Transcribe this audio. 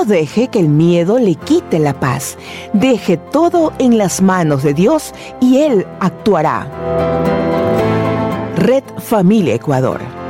No deje que el miedo le quite la paz. Deje todo en las manos de Dios y Él actuará. Red Familia Ecuador.